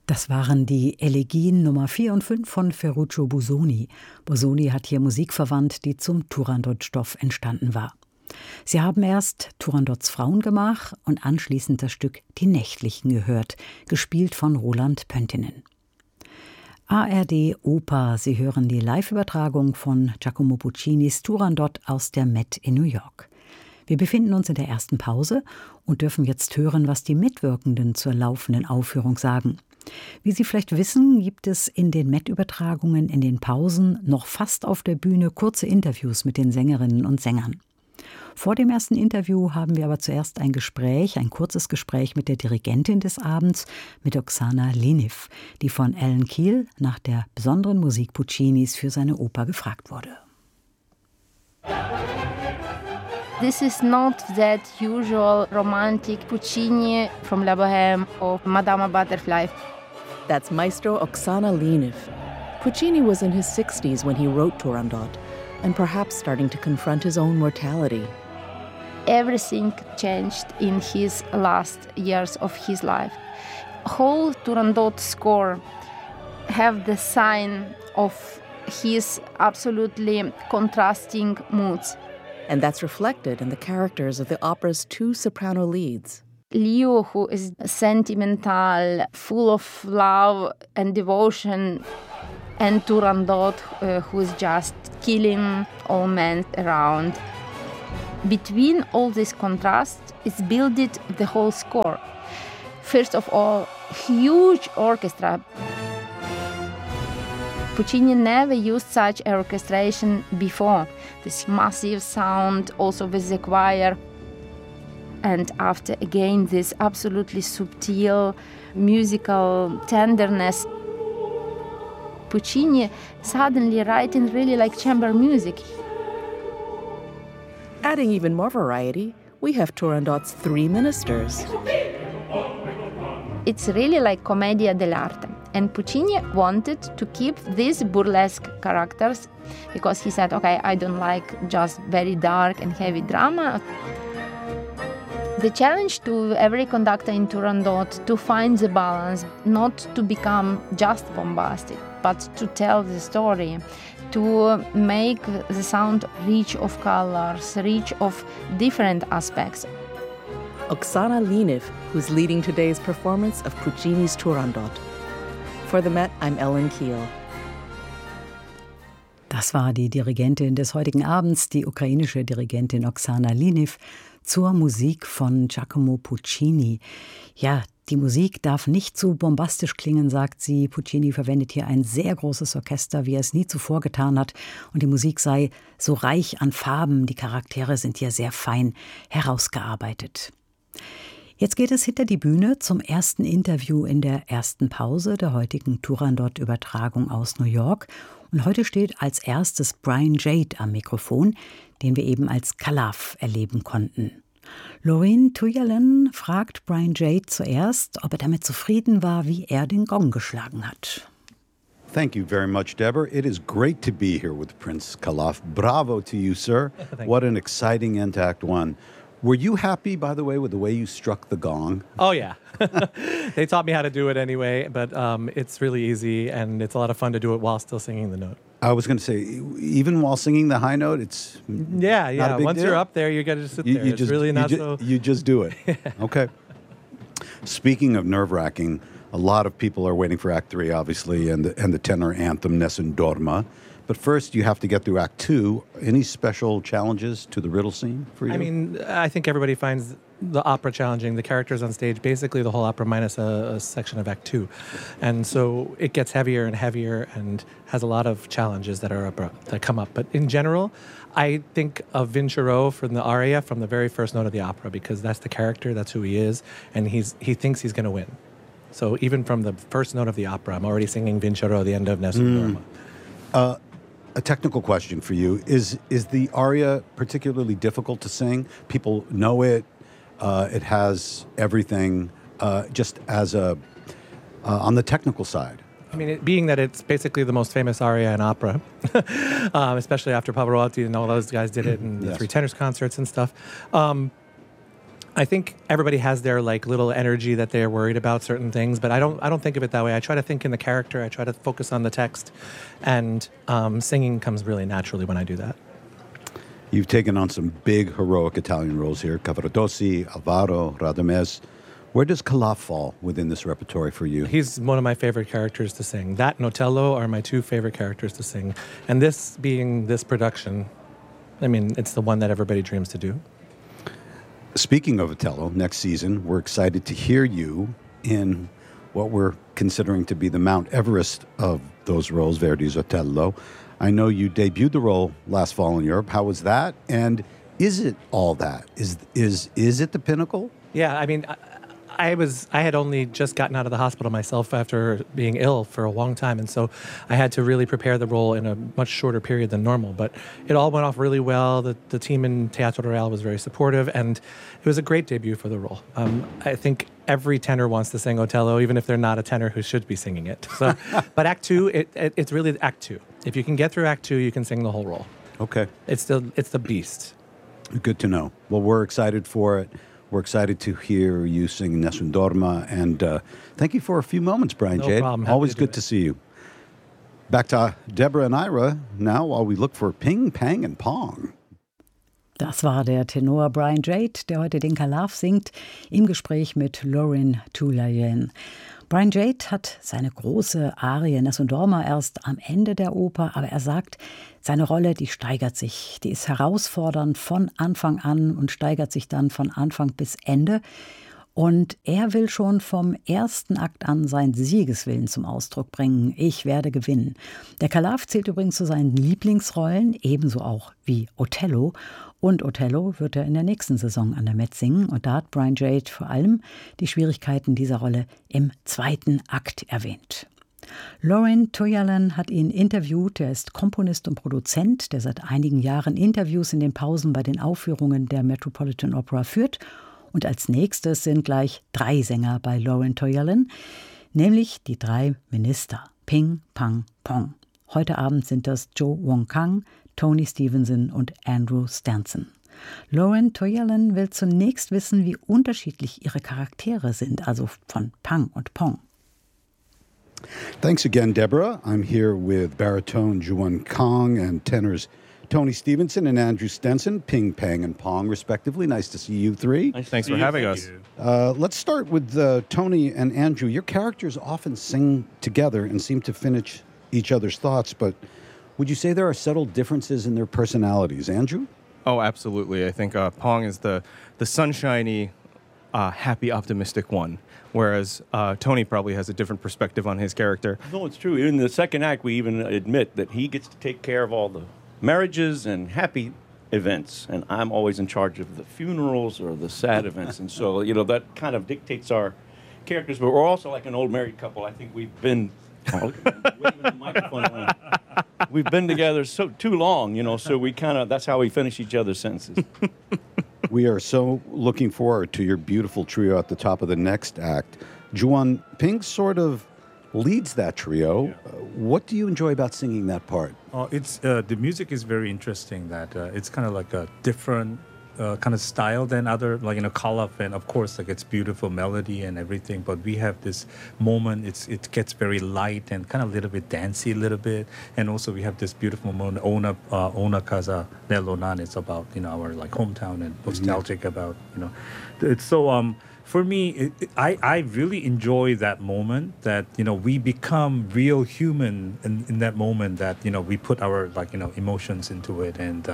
Das waren die Elegien Nummer 4 und 5 von Ferruccio Busoni. Busoni hat hier Musik verwandt, die zum Turandot-Stoff entstanden war. Sie haben erst Turandots Frauengemach und anschließend das Stück Die Nächtlichen gehört, gespielt von Roland Pöntinen. ARD Oper, Sie hören die Live-Übertragung von Giacomo Puccinis Turandot aus der Met in New York. Wir befinden uns in der ersten Pause und dürfen jetzt hören, was die Mitwirkenden zur laufenden Aufführung sagen. Wie Sie vielleicht wissen, gibt es in den Met-Übertragungen in den Pausen noch fast auf der Bühne kurze Interviews mit den Sängerinnen und Sängern. Vor dem ersten Interview haben wir aber zuerst ein kurzes Gespräch mit der Dirigentin des Abends, mit Oksana Liniv, die von Alan Keel nach der besonderen Musik Puccinis für seine Oper gefragt wurde. This is not that usual romantic Puccini from La Bohème or Madama Butterfly. That's Maestro Oksana Liniv. Puccini was in his 60s when he wrote Turandot, and perhaps starting to confront his own mortality. Everything changed in his last years of his life. Whole Turandot score have the sign of his absolutely contrasting moods. And that's reflected in the characters of the opera's two soprano leads. Leo, who is sentimental, full of love and devotion, and Turandot, who is just killing all men around. Between all this contrast is built the whole score. First of all, huge orchestra. Puccini never used such orchestration before. This massive sound, also with the choir. And after, again, this absolutely subtle musical tenderness. Puccini suddenly writing really like chamber music. Adding even more variety, we have Turandot's three ministers. It's really like commedia dell'arte. And Puccini wanted to keep these burlesque characters because he said, okay, I don't like just very dark and heavy drama. The challenge to every conductor in Turandot to find the balance, not to become just bombastic, but to tell the story, to make the sound rich of colors, rich of different aspects. Oksana Liniv, who's leading today's performance of Puccini's Turandot. For the Met, I'm Ellen Keel. Das war die Dirigentin des heutigen Abends, die ukrainische Dirigentin Oksana Liniv, zur Musik von Giacomo Puccini. Ja, die Musik darf nicht zu bombastisch klingen, sagt sie. Puccini verwendet hier ein sehr großes Orchester, wie er es nie zuvor getan hat. Und die Musik sei so reich an Farben. Die Charaktere sind hier sehr fein herausgearbeitet. Jetzt geht es hinter die Bühne zum ersten Interview in der ersten Pause der heutigen Turandot-Übertragung aus New York. Und heute steht als erstes Brian Jade am Mikrofon, den wir eben als Calaf erleben konnten. Loreen Tuyalen fragt Brian Jade zuerst, ob er damit zufrieden war, wie er den Gong geschlagen hat. Thank you very much, Deborah. It is great to be here with Prince Calaf. Bravo to you, sir. What an exciting end to Act One. Were you happy, by the way you struck the gong? Oh, yeah. They taught me how to do it anyway, but it's really easy, and it's a lot of fun to do it while still singing the note. I was going to say, even while singing the high note, it's yeah. Not a big Once deal? you're up there, you got to just sit there. It's really not so... You just do it. Okay. Speaking of nerve-wracking, a lot of people are waiting for Act 3, obviously, and the tenor anthem, Nessun Dorma. But first, you have to get through Act 2. Any special challenges to the riddle scene for you? I mean, I think everybody finds the opera challenging, the characters on stage, basically the whole opera minus a section of Act 2. And so it gets heavier and heavier and has a lot of challenges that come up. But in general, I think of Vincero from the aria from the very first note of the opera, because that's the character, that's who he is, and he thinks he's going to win. So even from the first note of the opera, I'm already singing Vincero, the end of Nessun Dorma. A technical question for you. Is the aria particularly difficult to sing? People know it. It has everything. Just as on the technical side. I mean, being that it's basically the most famous aria in opera, especially after Pavarotti and all those guys did it in the Three Tenors concerts and stuff. I think everybody has their like little energy that they're worried about certain things, but I don't think of it that way. I try to think in the character. I try to focus on the text, and singing comes really naturally when I do that. You've taken on some big heroic Italian roles here: Cavaradossi, Alvaro, Radames. Where does Calaf fall within this repertory for you? He's one of my favorite characters to sing. That and Otello are my two favorite characters to sing. And this being this production, I mean, it's the one that everybody dreams to do. Speaking of Otello, next season, we're excited to hear you in what we're considering to be the Mount Everest of those roles, Verdi's Otello. I know you debuted the role last fall in Europe. How was that? And is it all that? Is it the pinnacle? Yeah, I mean, I had only just gotten out of the hospital myself after being ill for a long time, and so I had to really prepare the role in a much shorter period than normal. But it all went off really well. The team in Teatro Real was very supportive, and it was a great debut for the role. I think every tenor wants to sing Otello, even if they're not a tenor who should be singing it. So, but Act 2, it's really Act 2. If you can get through Act 2, you can sing the whole role. Okay. It's the beast. Good to know. Well, we're excited for it. We're excited to hear you sing Nessun Dorma, and thank you for a few moments, Brian Jade. No problem. Always good to see you. Back to Deborah and Ira now while we look for Ping, Pang and Pong. Das war der Tenor Brian Jade, der heute den Calaf singt, im Gespräch mit Lauren Tulayen. Brian Jade hat seine große Arie Nessun Dorma erst am Ende der Oper, aber er sagt, seine Rolle, die steigert sich, die ist herausfordernd von Anfang an und steigert sich dann von Anfang bis Ende. Und er will schon vom ersten Akt an seinen Siegeswillen zum Ausdruck bringen. Ich werde gewinnen. Der Calaf zählt übrigens zu seinen Lieblingsrollen, ebenso auch wie Otello. Und Otello wird er in der nächsten Saison an der Met singen. Und da hat Brian Jade vor allem die Schwierigkeiten dieser Rolle im zweiten Akt erwähnt. Lauren Tulayen hat ihn interviewt. Er ist Komponist und Produzent, der seit einigen Jahren Interviews in den Pausen bei den Aufführungen der Metropolitan Opera führt. Und als nächstes sind gleich 3 Sänger bei Lauren Tulayen, nämlich die 3 Minister, Ping, Pang, Pong. Heute Abend sind das Joe Wong Kang, Tony Stevenson und Andrew Stanson. Lauren Tulayen will zunächst wissen, wie unterschiedlich ihre Charaktere sind, also von Pang und Pong. Thanks again, Deborah. I'm here with baritone Juan Kang and tenors Tony Stevenson and Andrew Stenson, Ping, Pang, and Pong, respectively. Nice to see you 3. Thanks for having us. Let's start with Tony and Andrew. Your characters often sing together and seem to finish each other's thoughts, but would you say there are subtle differences in their personalities? Andrew? Oh, absolutely. I think Pong is the sunshiny, happy, optimistic one, whereas Tony probably has a different perspective on his character. No, it's true. In the second act, we even admit that he gets to take care of all the marriages and happy events, and I'm always in charge of the funerals or the sad events, and so that kind of dictates our characters. But we're also like an old married couple. I think we've been waving the microphone around. We've been together too long, so we that's how we finish each other's sentences. We are so looking forward to your beautiful trio at the top of the next act. Juan, Ping sort of leads that trio. What do you enjoy about singing that part? It's the music is very interesting. That it's kind of like a different kind of style than other, like Calaf, and of course like it's beautiful melody and everything. But we have this moment. It gets very light and kind of a little bit dancey, a little bit, and also we have this beautiful moment. Ona Casa dello Nan. It's about our like hometown and nostalgic about It's so. For me, I really enjoy that moment that, we become real human in that moment that, we put our, emotions into it. And,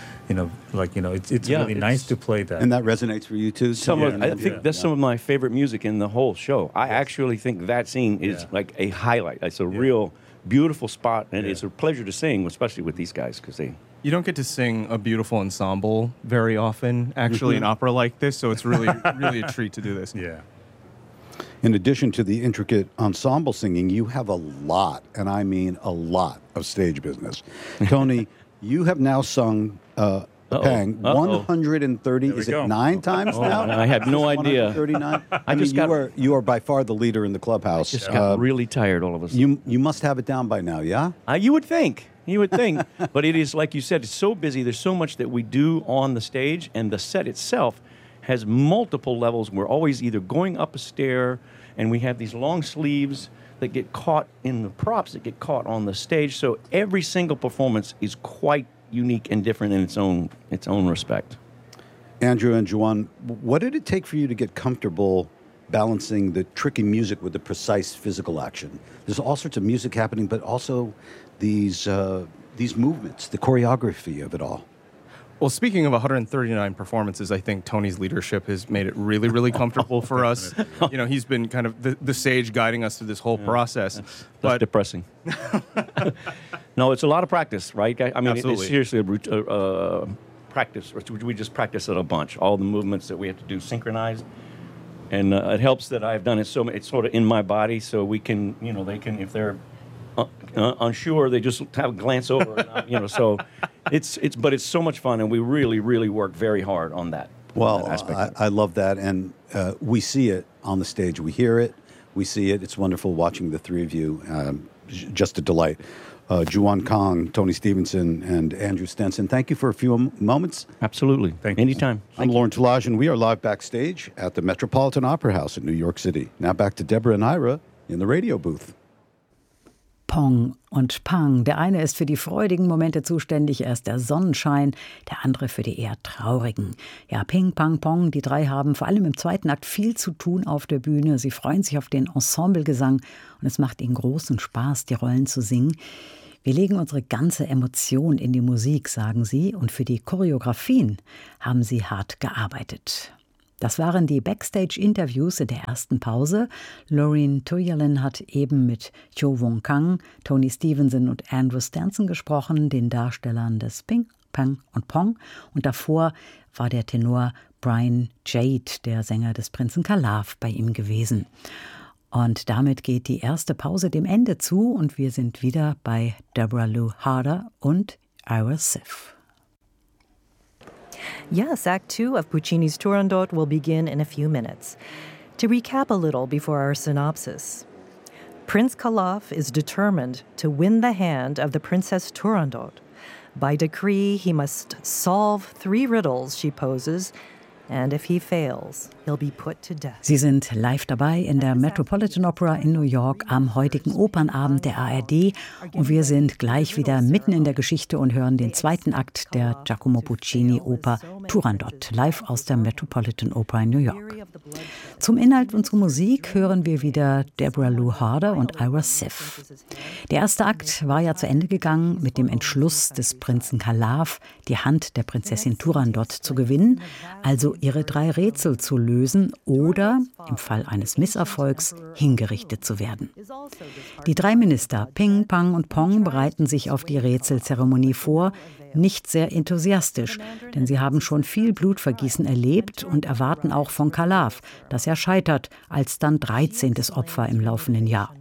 it's really nice to play that. And that resonates for you, too? I think that's some of my favorite music in the whole show. I actually think that scene is like a highlight. It's a real beautiful spot, and it's a pleasure to sing, especially with these guys, because You don't get to sing a beautiful ensemble very often, actually, in opera like this, so it's really a treat to do this. Yeah. In addition to the intricate ensemble singing, you have a lot, and I mean a lot, of stage business. Tony, you have now sung Pang 130, is it 9 times now? I had no idea. 139? You are by far the leader in the clubhouse. Just got really tired all of a sudden. You must have it down by now, yeah? You would think. But it is, like you said, it's so busy. There's so much that we do on the stage, and the set itself has multiple levels. We're always either going up a stair, and we have these long sleeves that get caught in the props, that get caught on the stage. So every single performance is quite unique and different in its own respect. Andrew and Juan, what did it take for you to get comfortable balancing the tricky music with the precise physical action? There's all sorts of music happening, but also these movements, the choreography of it all. Well, speaking of 139 performances, I think Tony's leadership has made it really, really comfortable for us. You know, he's been kind of the sage guiding us through this whole process. That's depressing. No, it's a lot of practice, right? I mean, Absolutely. It's seriously a practice. We just practice it a bunch. All the movements that we have to do synchronized. And it helps that I've done it so it's sort of in my body, so we can, you know, they can, if they're unsure, they just have a glance over, and, you know. So but it's so much fun, and we really, really work very hard on that. Well, that aspect. I love that, and we see it on the stage. We hear it, we see it. It's wonderful watching the three of you. Just a delight. Juan Kang, Tony Stevenson, and Andrew Stenson, thank you for a few moments. Absolutely. Thank you. Anytime. I'm Lauren Talage, and we are live backstage at the Metropolitan Opera House in New York City. Now back to Deborah and Ira in the radio booth. Pong und Pang. Der eine ist für die freudigen Momente zuständig, er ist der Sonnenschein, der andere für die eher traurigen. Ja, Ping, Pang, Pong, die drei haben vor allem im zweiten Akt viel zu tun auf der Bühne. Sie freuen sich auf den Ensemblegesang und es macht ihnen großen Spaß, die Rollen zu singen. Wir legen unsere ganze Emotion in die Musik, sagen sie, und für die Choreografien haben sie hart gearbeitet. Das waren die Backstage-Interviews in der ersten Pause. Loreen Tuyalin hat eben mit Cho Wong Kang, Tony Stevenson und Andrew Stenson gesprochen, den Darstellern des Ping, Pang und Pong. Und davor war der Tenor Brian Jade, der Sänger des Prinzen Kalav, bei ihm gewesen. Und damit geht die erste Pause dem Ende zu und wir sind wieder bei Deborah Lou Harder und Ira Sif. Yes, Act 2 of Puccini's Turandot will begin in a few minutes. To recap a little before our synopsis, Prince Kalav is determined to win the hand of the Princess Turandot. By decree, he must solve 3 riddles she poses, and if he fails, he'll be put to death. Sie sind live dabei in der Metropolitan Opera in New York am heutigen Opernabend der ARD und wir sind gleich wieder mitten in der Geschichte und hören den zweiten Akt der Giacomo Puccini Oper Turandot live aus der Metropolitan Opera in New York. Zum Inhalt und zur Musik hören wir wieder Deborah Lou Harder und Ira Sif. Der erste Akt war ja zu Ende gegangen mit dem Entschluss des Prinzen Kalav, die Hand der Prinzessin Turandot zu gewinnen, also ihre 3 Rätsel zu lösen oder, im Fall eines Misserfolgs, hingerichtet zu werden. Die 3 Minister, Ping, Pang und Pong, bereiten sich auf die Rätselzeremonie vor, nicht sehr enthusiastisch, denn sie haben schon viel Blutvergießen erlebt und erwarten auch von Kalav, dass er scheitert, als dann 13. Opfer im laufenden Jahr.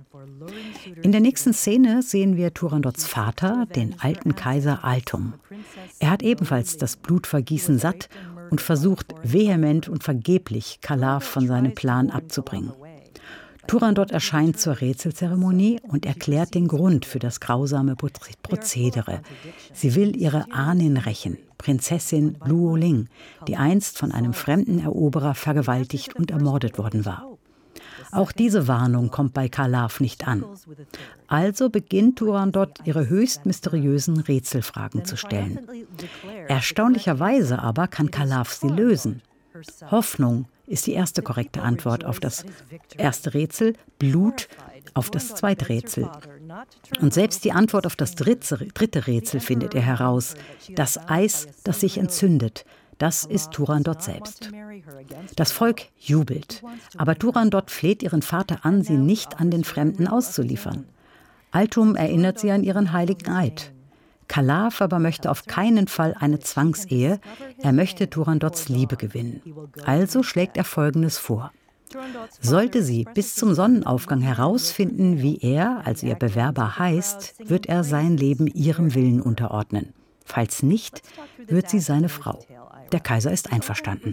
In der nächsten Szene sehen wir Turandots Vater, den alten Kaiser Altum. Er hat ebenfalls das Blutvergießen satt und versucht vehement und vergeblich, Kalav von seinem Plan abzubringen. Turandot erscheint zur Rätselzeremonie und erklärt den Grund für das grausame Prozedere. Sie will ihre Ahnen rächen, Prinzessin Luo Ling, die einst von einem fremden Eroberer vergewaltigt und ermordet worden war. Auch diese Warnung kommt bei Kalav nicht an. Also beginnt Turandot, ihre höchst mysteriösen Rätselfragen zu stellen. Erstaunlicherweise aber kann Kalav sie lösen. Hoffnung ist die erste korrekte Antwort auf das erste Rätsel, Blut auf das zweite Rätsel. Und selbst die Antwort auf das dritte Rätsel findet er heraus. Das Eis, das sich entzündet, das ist Turandot selbst. Das Volk jubelt, aber Turandot fleht ihren Vater an, sie nicht an den Fremden auszuliefern. Altum erinnert sie an ihren heiligen Eid. Kalav aber möchte auf keinen Fall eine Zwangsehe, er möchte Turandots Liebe gewinnen. Also schlägt er Folgendes vor. Sollte sie bis zum Sonnenaufgang herausfinden, wie er, also ihr Bewerber, heißt, wird er sein Leben ihrem Willen unterordnen. Falls nicht, wird sie seine Frau. Der Kaiser ist einverstanden.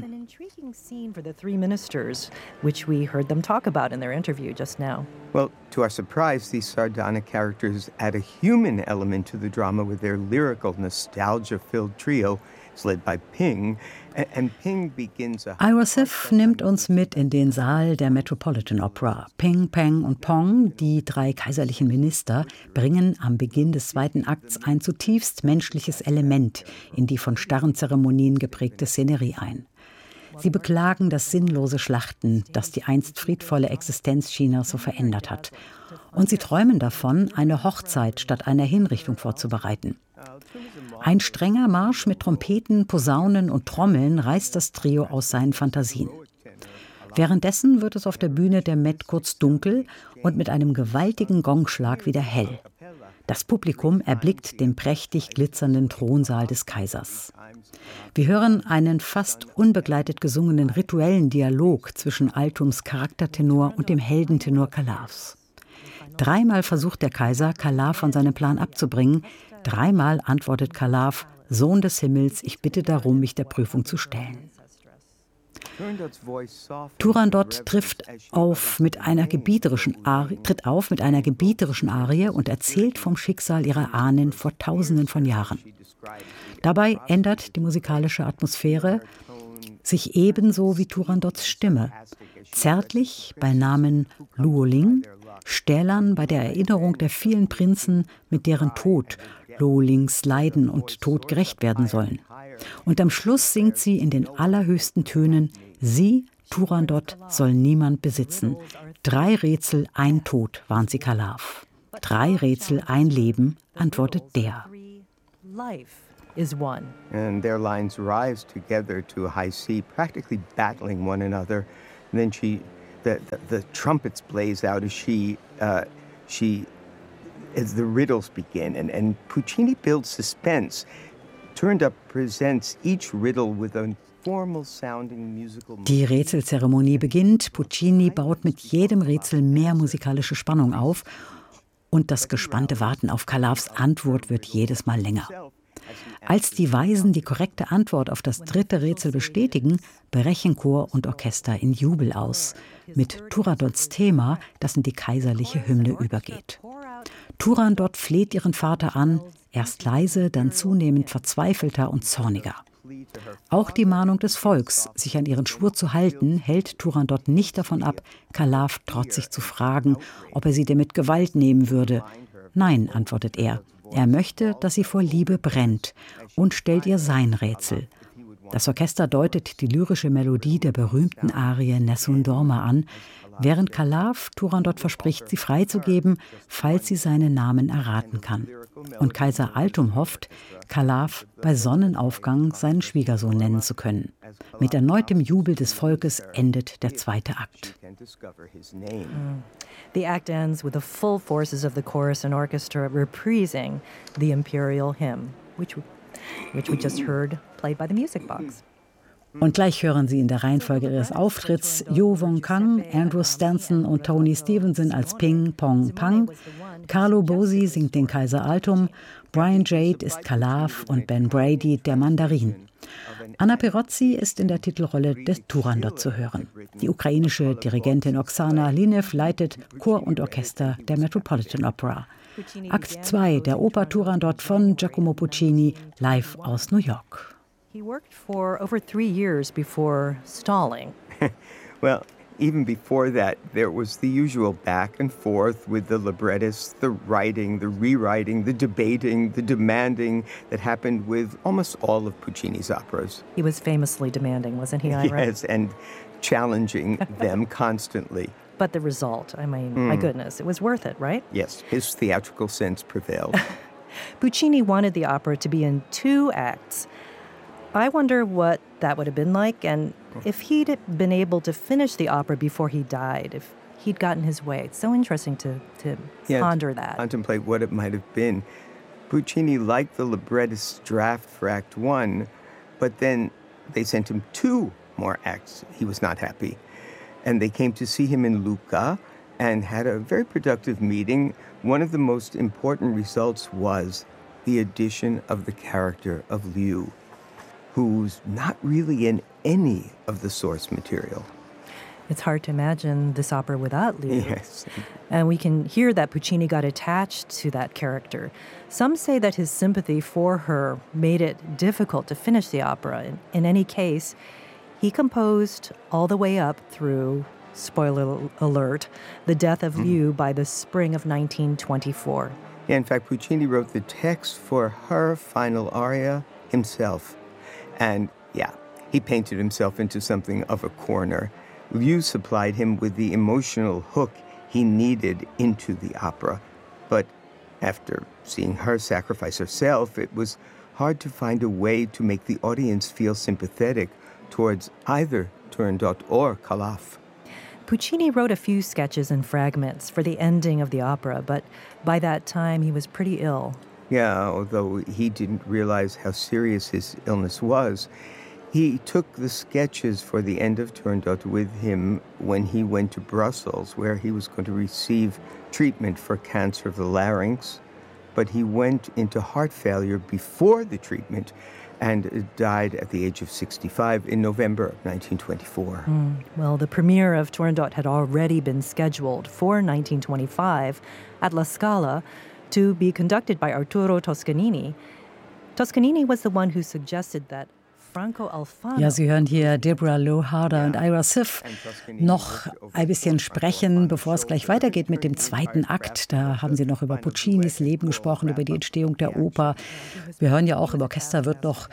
Well, to our surprise, these sardonic characters add a human element to the drama with their lyrical, nostalgia-filled trio. It's led by Ping, Ira Sif nimmt uns mit in den Saal der Metropolitan Opera. Ping, Peng und Pong, die 3 kaiserlichen Minister, bringen am Beginn des 2. Akts ein zutiefst menschliches Element in die von starren Zeremonien geprägte Szenerie ein. Sie beklagen das sinnlose Schlachten, das die einst friedvolle Existenz Chinas so verändert hat. Und sie träumen davon, eine Hochzeit statt einer Hinrichtung vorzubereiten. Ein strenger Marsch mit Trompeten, Posaunen und Trommeln reißt das Trio aus seinen Fantasien. Währenddessen wird es auf der Bühne der Met kurz dunkel und mit einem gewaltigen Gongschlag wieder hell. Das Publikum erblickt den prächtig glitzernden Thronsaal des Kaisers. Wir hören einen fast unbegleitet gesungenen rituellen Dialog zwischen Altums Charaktertenor und dem Heldentenor Calavs. 3-mal versucht der Kaiser, Calav von seinem Plan abzubringen. 3-mal antwortet Calav: Sohn des Himmels, ich bitte darum, mich der Prüfung zu stellen. Turandot tritt auf mit einer gebieterischen Arie und erzählt vom Schicksal ihrer Ahnen vor Tausenden von Jahren. Dabei ändert die musikalische Atmosphäre sich ebenso wie Turandots Stimme. Zärtlich bei Namen Luoling, stählern bei der Erinnerung der vielen Prinzen, mit deren Tod Luolings Leiden und Tod gerecht werden sollen. Und am Schluss singt sie in den allerhöchsten Tönen: Sie, Turandot, soll niemand besitzen. 3 Rätsel, ein Tod, warnt sie Calav. 3 Rätsel, ein Leben, antwortet der. Is one. And their lines rise together to a high C, practically battling one another. And then the trumpets blaze out as the riddles begin. And Puccini builds suspense. Turandot presents each riddle with a formal-sounding musical. Die Rätselzeremonie beginnt. Puccini baut mit jedem Rätsel mehr musikalische Spannung auf. Und das gespannte Warten auf Calavs Antwort wird jedes Mal länger. Als die Weisen die korrekte Antwort auf das 3. Rätsel bestätigen, brechen Chor und Orchester in Jubel aus. Mit Turandots Thema, das in die kaiserliche Hymne übergeht. Turandot fleht ihren Vater an, erst leise, dann zunehmend verzweifelter und zorniger. Auch die Mahnung des Volks, sich an ihren Schwur zu halten, hält Turandot nicht davon ab, Calav trotzig zu fragen, ob er sie denn mit Gewalt nehmen würde. Nein, antwortet er. Er möchte, dass sie vor Liebe brennt und stellt ihr sein Rätsel. Das Orchester deutet die lyrische Melodie der berühmten Arie Nessun Dorma an, während Calav Turandot verspricht, sie freizugeben, falls sie seinen Namen erraten kann. Und Kaiser Altum hofft, Calav bei Sonnenaufgang seinen Schwiegersohn nennen zu können. Mit erneutem Jubel des Volkes endet der 2. Akt. The act ends with the full forces of the chorus and orchestra reprising the imperial hymn, which we just heard played by the music box. Und gleich hören Sie in der Reihenfolge ihres Auftritts Jo Wong Kang, Andrew Stanton und Tony Stevenson als Ping, Pong, Pang. Carlo Bosi singt den Kaiser Altum, Brian Jade ist Calav und Ben Brady der Mandarin. Anna Pirozzi ist in der Titelrolle des Turandot zu hören. Die ukrainische Dirigentin Oksana Linev leitet Chor und Orchester der Metropolitan Opera. Akt 2 der Oper Turandot von Giacomo Puccini, live aus New York. He worked for over 3 years before stalling. Well, even before that, there was the usual back and forth with the librettists, the writing, the rewriting, the debating, the demanding that happened with almost all of Puccini's operas. He was famously demanding, wasn't he, Ira? Yes, and challenging them constantly. But the result, I mean, my goodness, it was worth it, right? Yes, his theatrical sense prevailed. Puccini wanted the opera to be in 2 acts. I wonder what that would have been like, and if he'd been able to finish the opera before he died, if he'd gotten his way. It's so interesting to ponder that. Contemplate what it might have been. Puccini liked the librettist's draft for Act 1, but then they sent him 2 more acts. He was not happy. And they came to see him in Lucca and had a very productive meeting. One of the most important results was the addition of the character of Liu, who's not really in any of the source material. It's hard to imagine this opera without Liu. Yes. And we can hear that Puccini got attached to that character. Some say that his sympathy for her made it difficult to finish the opera. In any case, he composed all the way up through, spoiler alert, the death of Liu by the spring of 1924. Yeah, in fact, Puccini wrote the text for her final aria himself. And yeah, he painted himself into something of a corner. Liu supplied him with the emotional hook he needed into the opera. But after seeing her sacrifice herself, it was hard to find a way to make the audience feel sympathetic towards either Turandot or Calaf. Puccini wrote a few sketches and fragments for the ending of the opera, but by that time he was pretty ill. Yeah, although he didn't realize how serious his illness was. He took the sketches for the end of Turandot with him when he went to Brussels, where he was going to receive treatment for cancer of the larynx. But he went into heart failure before the treatment and died at the age of 65 in November of 1924. Well, the premiere of Turandot had already been scheduled for 1925 at La Scala to be conducted by Arturo Toscanini. Toscanini was the one who suggested that Franco Alfano. Ja, Sie hören hier Deborah Loharder und Ira Sif noch ein bisschen sprechen, bevor es gleich weitergeht mit dem zweiten Akt. Da haben Sie noch über Puccinis Leben gesprochen, über die Entstehung der Oper. Wir hören ja auch, im Orchester wird noch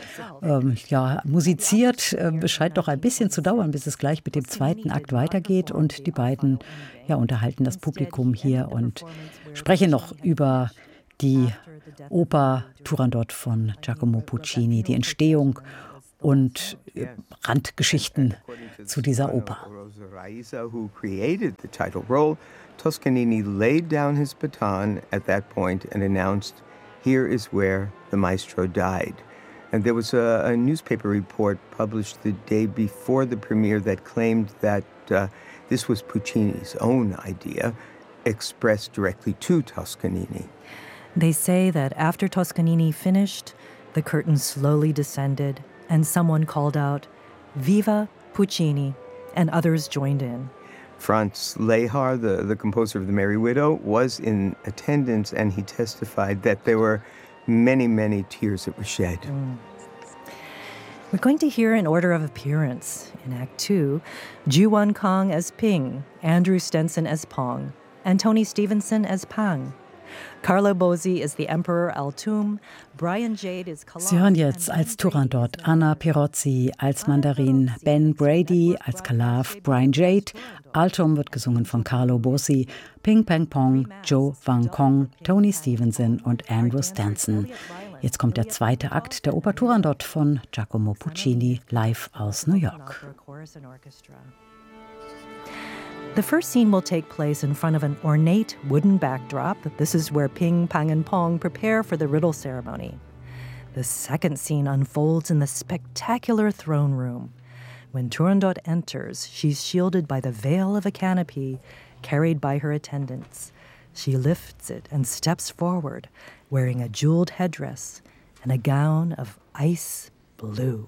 musiziert. Es scheint doch ein bisschen zu dauern, bis es gleich mit dem zweiten Akt weitergeht. Und die beiden unterhalten das Publikum hier und sprechen noch über die Oper Turandot von Giacomo Puccini, die Entstehung und Randgeschichten zu dieser Oper. Who created the title role, Toscanini laid down his baton at that point and announced, "Here is where the maestro died." And there was a newspaper report published the day before the premiere that claimed that this was Puccini's own idea, expressed directly to Toscanini. They say that after Toscanini finished, the curtain slowly descended and someone called out, "Viva Puccini," and others joined in. Franz Lehar, the composer of The Merry Widow, was in attendance, and he testified that there were many, many tears that were shed. We're going to hear in order of appearance. In Act 2, Ju Won Kang as Ping, Andrew Stenson as Pong, and Tony Stevenson as Pang. Carlo Bosi is the Emperor Altum, Brian Jade is Calaf. Sie hören jetzt als Turandot Anna Pirozzi, als Mandarin Ben Brady, als Calaf Brian Jade, Altum wird gesungen von Carlo Bosi, Ping Pang Pong, Joe Wang Kong, Tony Stevenson und Andrew Stanson. Jetzt kommt der zweite Akt der Oper Turandot von Giacomo Puccini live aus New York. The first scene will take place in front of an ornate wooden backdrop. This is where Ping, Pang, and Pong prepare for the riddle ceremony. The second scene unfolds in the spectacular throne room. When Turandot enters, she's shielded by the veil of a canopy carried by her attendants. She lifts it and steps forward, wearing a jeweled headdress and a gown of ice blue.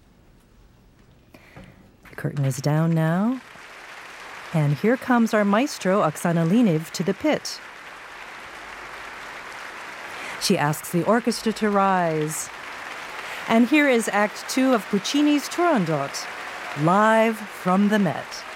The curtain is down now. And here comes our maestro, Oksana Liniv, to the pit. She asks the orchestra to rise. And here is Act 2 of Puccini's Turandot, live from the Met.